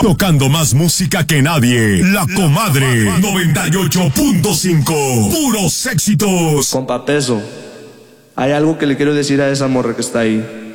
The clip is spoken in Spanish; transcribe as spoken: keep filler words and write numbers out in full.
Tocando más música que nadie. La Comadre noventa y ocho punto cinco. Puros éxitos. Compa Peso, hay algo que le quiero decir a esa morra que está ahí.